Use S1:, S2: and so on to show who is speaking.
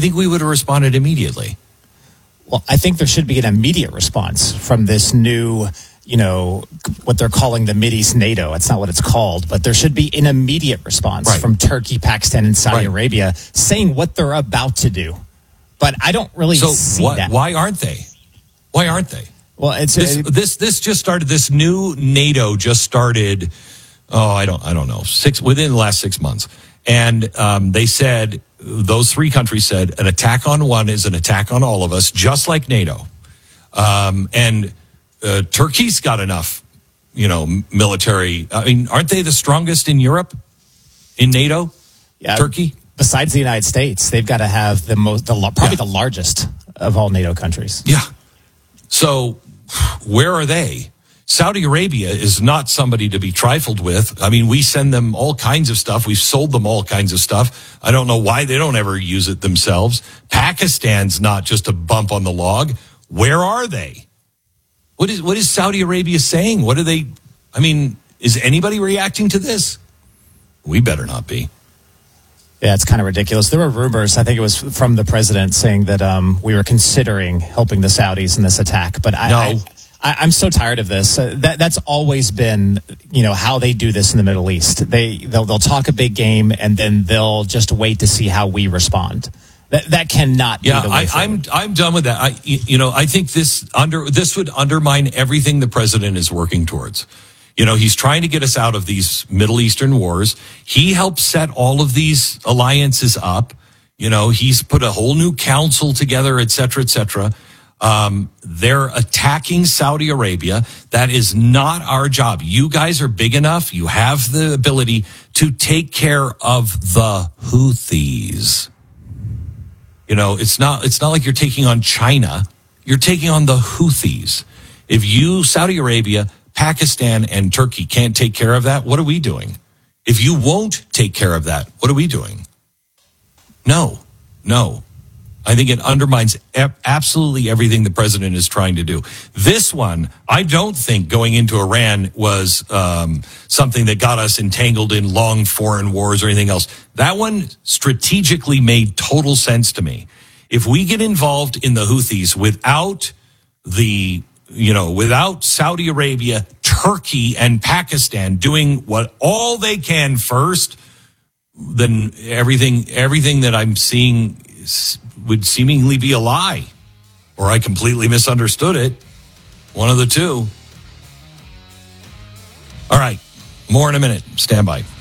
S1: think we would have responded immediately.
S2: Well, I think there should be an immediate response from this new, what they're calling the Mideast NATO. It's not what it's called, but there should be an immediate response from Turkey, Pakistan, and Saudi Arabia saying what they're about to do. But I don't really see that.
S1: Why aren't they? Why aren't they?
S2: Well, it's
S1: this just started. This new NATO just started. I don't know. Within the last 6 months, and they said those three countries said an attack on one is an attack on all of us, just like NATO. And Turkey's got enough, military. I mean, aren't they the strongest in Europe? In NATO, Turkey.
S2: Besides the United States, they've got to have probably the largest of all NATO countries.
S1: Yeah. So where are they? Saudi Arabia is not somebody to be trifled with. I mean, we send them all kinds of stuff. We've sold them all kinds of stuff. I don't know why they don't ever use it themselves. Pakistan's not just a bump on the log. Where are they? What is Saudi Arabia saying? What are they? I mean, is anybody reacting to this? We better not be.
S2: Yeah, it's kind of ridiculous. There were rumors, I think it was from the president, saying that we were considering helping the Saudis in this attack. But I'm so tired of this. That's always been, how they do this in the Middle East. They'll talk a big game and then they'll just wait to see how we respond. That cannot be the way forward.
S1: I'm done with that. I think this would undermine everything the president is working towards. He's trying to get us out of these Middle Eastern wars. He helped set all of these alliances up. He's put a whole new council together, et cetera, et cetera. They're attacking Saudi Arabia. That is not our job. You guys are big enough. You have the ability to take care of the Houthis. It's not like you're taking on China. You're taking on the Houthis. If you, Saudi Arabia, Pakistan, and Turkey can't take care of that, what are we doing? If you won't take care of that, what are we doing? No. I think it undermines absolutely everything the president is trying to do. This one, I don't think going into Iran was something that got us entangled in long foreign wars or anything else. That one strategically made total sense to me. If we get involved in the Houthis without without Saudi Arabia, Turkey, and Pakistan doing all they can first, then everything that I'm seeing would seemingly be a lie, or I completely misunderstood it. One of the two. All right, more in a minute. Stand by.